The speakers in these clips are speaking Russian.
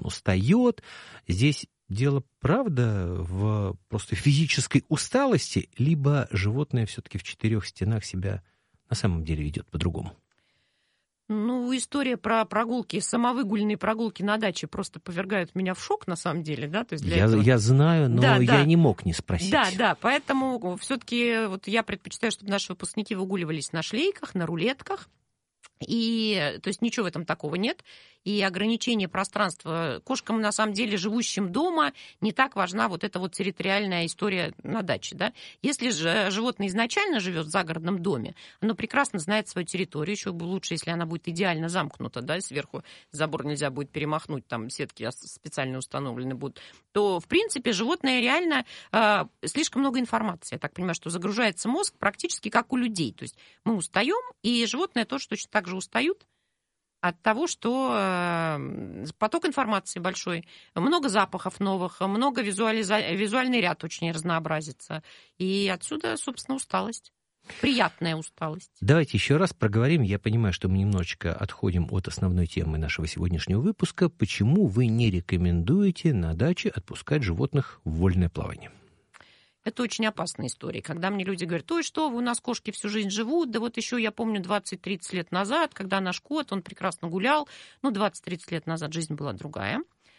он устает. Здесь дело, правда, в просто физической усталости, либо животное все-таки в 4 стенах себя на самом деле ведет по-другому? Ну, история про прогулки, самовыгульные прогулки на даче просто повергают меня в шок, на самом деле, да, то есть я знаю, но я не мог не спросить. Да, поэтому все-таки вот я предпочитаю, чтобы наши выпускники выгуливались на шлейках, на рулетках, и, то есть, ничего в этом такого нет. И ограничение пространства кошкам, на самом деле, живущим дома, не так важна вот эта вот территориальная история на даче, да. Если же животное изначально живет в загородном доме, оно прекрасно знает свою территорию, еще лучше, если она будет идеально замкнута, да, сверху забор нельзя будет перемахнуть, там сетки специально установлены будут, то, в принципе, животное реально слишком много информации. Я так понимаю, что загружается мозг практически как у людей. То есть мы устаем, и животные тоже точно так же устают от того, что поток информации большой, много запахов новых, много визуальный ряд очень разнообразится. И отсюда, собственно, усталость. Приятная усталость. Давайте еще раз проговорим. Я понимаю, что мы немножечко отходим от основной темы нашего сегодняшнего выпуска. Почему вы не рекомендуете на даче отпускать животных в вольное плавание? Это очень опасная история. Когда мне люди говорят, ой, что вы, у нас кошки всю жизнь живут, да вот еще я помню 20-30 лет назад, когда наш кот, он прекрасно гулял, 20-30 лет назад жизнь была другая.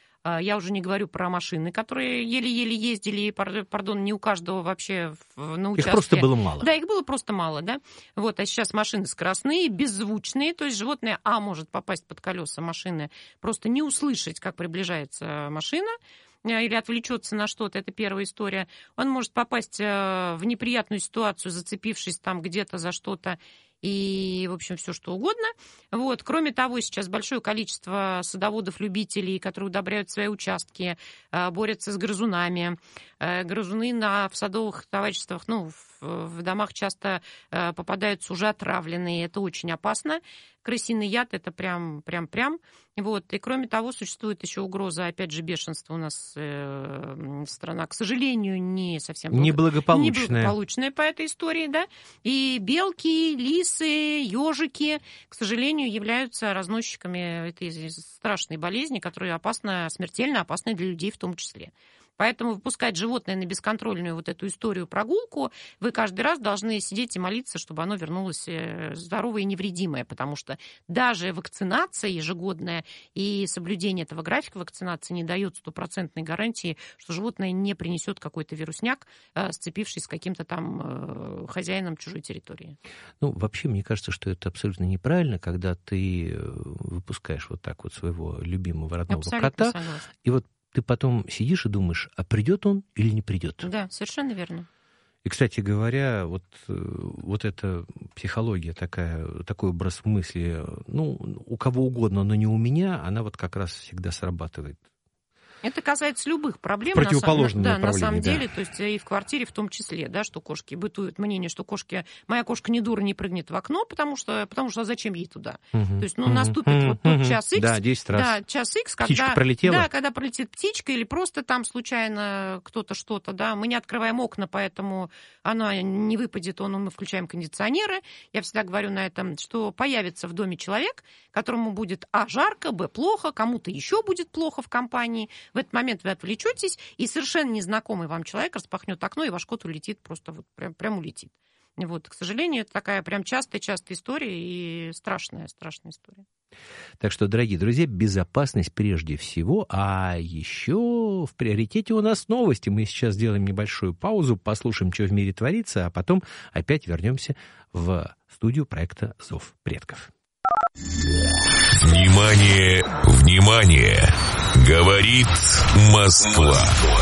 Я уже не говорю про машины, которые еле-еле ездили, пардон, не у каждого вообще на участке. Их просто было мало. Да, их было просто мало, да. Вот, а сейчас машины скоростные, беззвучные, то есть животное, может попасть под колеса машины, просто не услышать, как приближается машина, или отвлечется на что-то, это первая история. Он может попасть в неприятную ситуацию, зацепившись там где-то за что-то, и, в общем, все что угодно. Вот. Кроме того, сейчас большое количество садоводов-любителей, которые удобряют свои участки, борются с грызунами. Грызуны в садовых товариществах, в домах часто попадаются уже отравленные. Это очень опасно. Крысиный яд – это прям. Вот. И, кроме того, существует еще угроза, опять же, бешенства у нас страна, к сожалению, не совсем неблагополучная по этой истории, да. И белки, лисы, ежики, к сожалению, являются разносчиками этой страшной болезни, которая смертельно опасна для людей в том числе. Поэтому выпускать животное на бесконтрольную вот эту историю прогулку, вы каждый раз должны сидеть и молиться, чтобы оно вернулось здоровое и невредимое, потому что даже вакцинация ежегодная и соблюдение этого графика вакцинации не дает стопроцентной гарантии, что животное не принесет какой-то вирусняк, сцепившись с каким-то там хозяином чужой территории. Вообще, мне кажется, что это абсолютно неправильно, когда ты выпускаешь вот так вот своего любимого родного кота, согласна. И вот ты потом сидишь и думаешь, а придет он или не придет? Да, совершенно верно. И, кстати говоря, вот эта психология, такой образ мысли, у кого угодно, но не у меня, она вот как раз всегда срабатывает. Это касается любых проблем, на самом деле, то есть и в квартире в том числе, да, что кошки, бытует мнение, что моя кошка не дура, не прыгнет в окно, потому что зачем ей туда? То есть, наступит вот тот час X, да, 10 раз. Да, час X, птичка пролетела. Да, когда пролетит птичка, или просто там случайно кто-то что-то, да, мы не открываем окна, поэтому она не выпадет, мы включаем кондиционеры. Я всегда говорю на этом, что появится в доме человек, которому будет жарко, плохо, кому-то еще будет плохо в компании. В этот момент вы отвлечетесь, и совершенно незнакомый вам человек распахнет окно, и ваш кот улетит, просто вот прям улетит. Вот, к сожалению, это такая прям частая история и страшная история. Так что, дорогие друзья, безопасность прежде всего, а еще в приоритете у нас новости. Мы сейчас сделаем небольшую паузу, послушаем, что в мире творится, а потом опять вернемся в студию проекта «Зов предков». Внимание, внимание! Говорит Москва.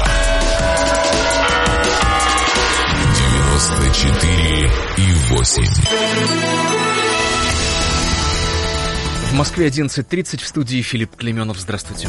94,8. В Москве 11:30, в студии Филипп Клеменов. Здравствуйте.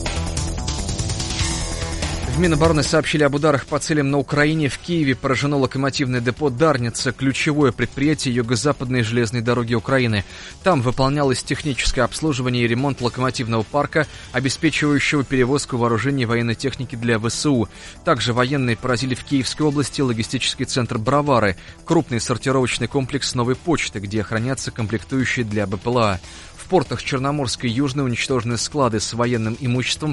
В Минобороны сообщили об ударах по целям на Украине. В Киеве поражено локомотивное депо «Дарница», ключевое предприятие юго-западной железной дороги Украины. Там выполнялось техническое обслуживание и ремонт локомотивного парка, обеспечивающего перевозку вооружений и военной техники для ВСУ. Также военные поразили в Киевской области логистический центр «Бровары», крупный сортировочный комплекс «Новой почты», где хранятся комплектующие для БПЛА. В портах Черноморской и Южной уничтожены склады с военным имуществом,